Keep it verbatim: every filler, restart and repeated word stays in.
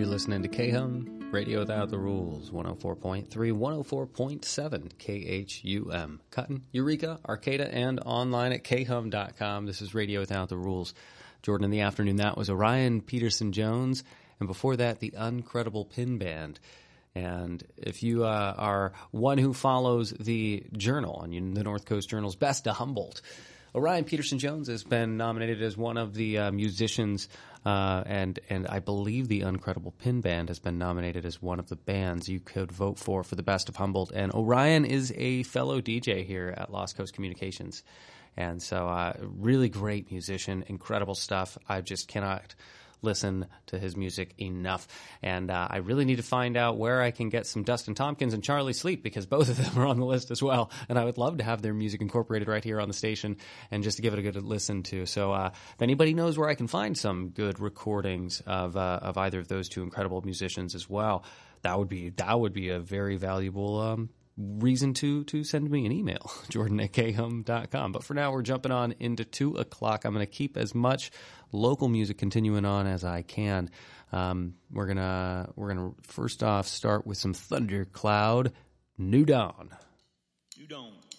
You're listening to K-Hum, Radio Without the Rules, one oh four point three, one oh four point seven, K H U M. Cutting, Eureka, Arcata, and online at k hum dot com. This is Radio Without the Rules. Jordan, in the afternoon, that was Orion Peterson Jones, and before that, the Uncredible Pin Band. And if you uh, are one who follows the Journal, and you, the North Coast Journal's Best of Humboldt, Orion Peterson Jones has been nominated as one of the uh, musicians, uh, and and I believe the Uncredible Pin Band has been nominated as one of the bands you could vote for for the Best of Humboldt. And Orion is a fellow D J here at Lost Coast Communications, and so uh, really great musician, incredible stuff. I just cannot listen to his music enough, and uh, I really need to find out where I can get some Dustin Tompkins and Charlie Sleep, because both of them are on the list as well, and I would love to have their music incorporated right here on the station and just to give it a good listen to. So uh, if anybody knows where I can find some good recordings of uh, of either of those two incredible musicians as well, that would be that would be a very valuable um reason to to send me an email, jordan at k hum dot com. But for now, we're jumping on into two o'clock. I'm going to keep as much local music continuing on as I can. Um, we're gonna we're gonna first off start with some Thundercloud, New Dawn. New Dawn.